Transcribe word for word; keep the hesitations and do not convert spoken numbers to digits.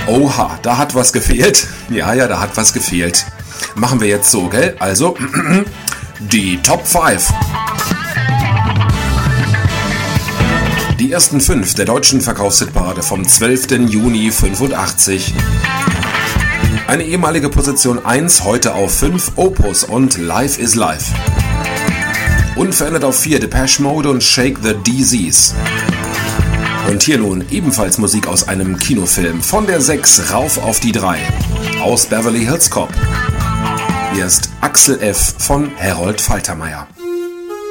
Oha, da hat was gefehlt. Ja, ja, da hat was gefehlt. Machen wir jetzt so, gell? Also, die Top fünf. Die ersten fünf der deutschen Verkaufshitparade vom zwölften Juni fünfundachtzig. Eine ehemalige Position eins, heute auf fünf, Opus und Life is Life. Unverändert auf vier, Depeche Mode und Shake the Disease. Und hier nun ebenfalls Musik aus einem Kinofilm. Von der sechs rauf auf die drei. Aus Beverly Hills Cop. Hier ist Axel F. von Harold Faltermeyer.